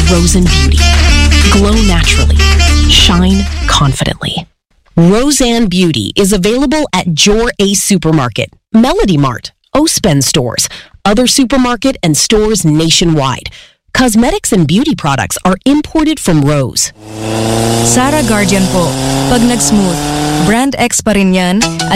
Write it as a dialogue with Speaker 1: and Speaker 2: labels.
Speaker 1: Roseanne Beauty. Glow naturally. Shine confidently. Roseanne Beauty is available at Jor A Supermarket, Melody Mart, Ospen stores, other supermarket and stores nationwide. Cosmetics and beauty products are imported from Rose.
Speaker 2: Sara Guardian po. Pag nag-smooth, brand X pa rin yan at